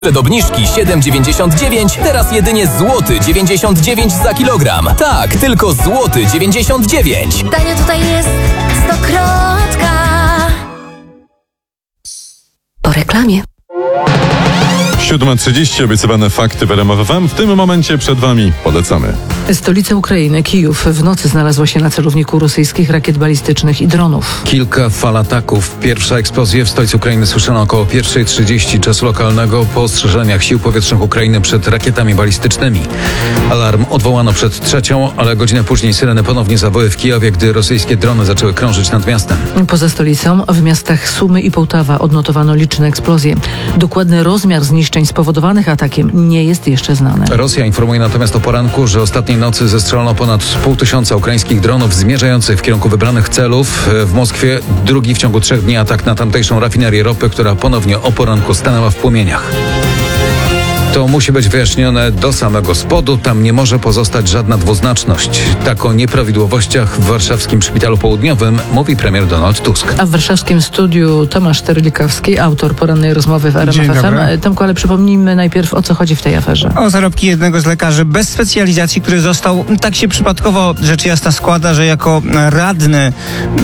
Przed obniżki 7,99, teraz jedynie złoty 99 za kilogram. Tak, tylko złoty 99. Tanio tutaj jest Stokrotka. Po reklamie. 7:30 obiecywane fakty w RMF FM. W tym momencie przed Wami polecamy. Stolica Ukrainy, Kijów, w nocy znalazła się na celowniku rosyjskich rakiet balistycznych i dronów. Kilka fal ataków. Pierwsza eksplozja w stolicy Ukrainy słyszano około 1:30 czasu lokalnego po ostrzeżeniach sił powietrznych Ukrainy przed rakietami balistycznymi. Alarm odwołano przed 3:00, ale godzinę później syreny ponownie zawoły w Kijowie, gdy rosyjskie drony zaczęły krążyć nad miastem. Poza stolicą, w miastach Sumy i Połtawa odnotowano liczne eksplozje. Dokładny rozmiar zniszczeń spowodowanych atakiem nie jest jeszcze znany. Rosja informuje natomiast o poranku, że ostatniej nocy zestrzelono ponad 500 ukraińskich dronów zmierzających w kierunku wybranych celów. W Moskwie drugi w ciągu 3 dni atak na tamtejszą rafinerię ropy, która ponownie o poranku stanęła w płomieniach. To musi być wyjaśnione do samego spodu. Tam nie może pozostać żadna dwuznaczność. Tak o nieprawidłowościach w warszawskim Szpitalu Południowym mówi premier Donald Tusk. A w warszawskim studiu Tomasz Terlikowski, autor porannej rozmowy w RMF FM. Tomku, ale przypomnijmy najpierw, o co chodzi w tej aferze. O zarobki jednego z lekarzy bez specjalizacji, który został, tak się przypadkowo rzecz jasna składa, że jako radny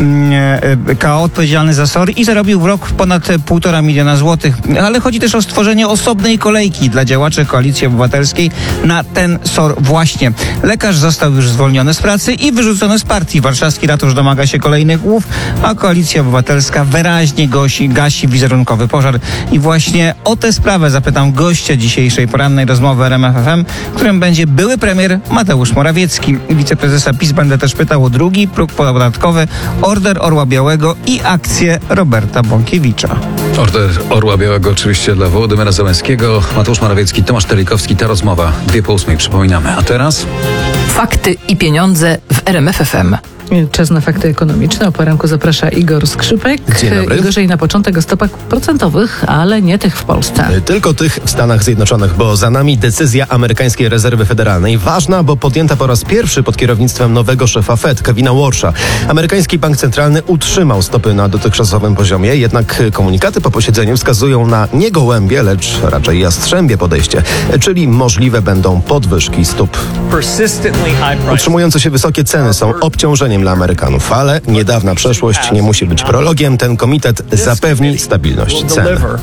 KO odpowiedzialny za SOR i zarobił w rok ponad 1,5 miliona złotych. Ale chodzi też o stworzenie osobnej kolejki dla działaczy Koalicji Obywatelskiej na ten SOR właśnie. Lekarz został już zwolniony z pracy i wyrzucony z partii. Warszawski ratusz domaga się kolejnych głów, a Koalicja Obywatelska wyraźnie gasi wizerunkowy pożar. I właśnie o tę sprawę zapytam gościa dzisiejszej porannej rozmowy RMF FM, którym będzie były premier Mateusz Morawiecki. Wiceprezesa PiS będę też pytał o drugi próg podatkowy, Order Orła Białego i akcję Roberta Bąkiewicza. Order Orła Białego oczywiście dla Wołodymyra Zełenskiego. Mateusz Morawiecki, Tomasz Terlikowski, ta rozmowa 2:08 przypominamy. A teraz? Fakty i pieniądze w RMF FM. Czas na fakty ekonomiczne. O poranku zaprasza Igor Skrzypek. Dzień dobry. Gorzej na początek o stopach procentowych, ale nie tych w Polsce. Tylko tych w Stanach Zjednoczonych, bo za nami decyzja amerykańskiej rezerwy federalnej. Ważna, bo podjęta po raz pierwszy pod kierownictwem nowego szefa Fed, Kevina Warsha. Amerykański bank centralny utrzymał stopy na dotychczasowym poziomie, jednak komunikaty po posiedzeniu wskazują na nie gołębie, lecz raczej jastrzębie podejście, czyli możliwe będą podwyżki stóp. Utrzymujące się wysokie ceny są obciążeniem dla Amerykanów, ale niedawna przeszłość nie musi być prologiem. Ten komitet zapewni stabilność cen.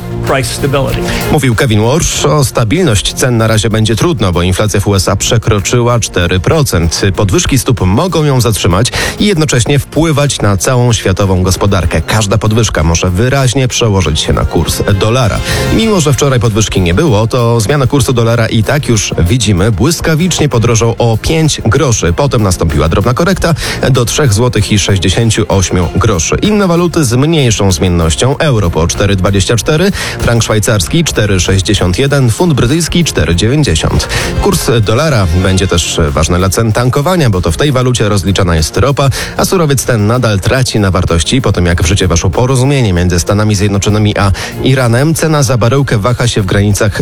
Mówił Kevin Warsh. O stabilność cen na razie będzie trudno, bo inflacja w USA przekroczyła 4%. Podwyżki stóp mogą ją zatrzymać i jednocześnie wpływać na całą światową gospodarkę. Każda podwyżka może wyraźnie przełożyć się na kurs dolara. Mimo że wczoraj podwyżki nie było, to zmiana kursu dolara i tak już widzimy błyskawicznie podrożał o 5 groszy. Potem nastąpiła drobna korekta do 3,68 zł. Inne waluty z mniejszą zmiennością. Euro po 4,24, frank szwajcarski 4,61, funt brytyjski 4,90. Kurs dolara będzie też ważny dla cen tankowania, bo to w tej walucie rozliczana jest ropa, a surowiec ten nadal traci na wartości. Po tym jak w życie weszło porozumienie między Stanami Zjednoczonymi a Iranem, cena za baryłkę waha się w granicach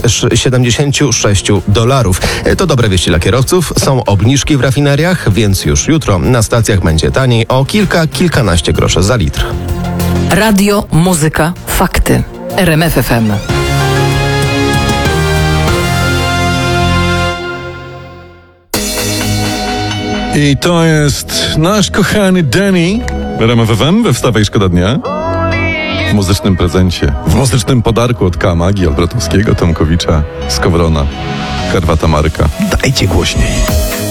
$76. To dobre wieści dla kierowców. Są obniżki w rafineriach, więc już jutro na stacjach będzie taniej o kilkanaście groszy za litr. Radio, muzyka, fakty. RMF FM. I to jest nasz kochany Danny w RMF FM we Wstawaj Szkoda Dnia. W muzycznym prezencie, w muzycznym podarku od Kamagi, Albratowskiego, Tomkowicza, Skowrona, Herwata Marka. Dajcie głośniej.